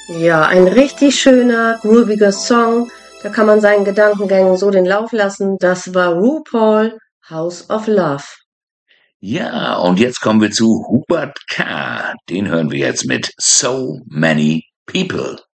Ja, ein richtig schöner, grooviger Song. Da kann man seinen Gedankengängen so den Lauf lassen. Das war RuPaul, House of Love. Ja, und jetzt kommen wir zu Hubert K. Den hören wir jetzt mit So Many People.